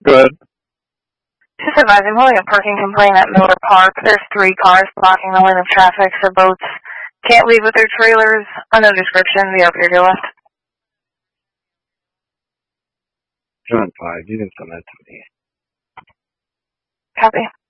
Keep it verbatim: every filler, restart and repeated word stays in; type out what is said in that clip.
Go ahead. Just advising, holding a parking complaint at Miller Park. There's three cars blocking the lane of traffic, so boats can't leave with their trailers. On no description, the operator left. John five, you can send that to me. Copy.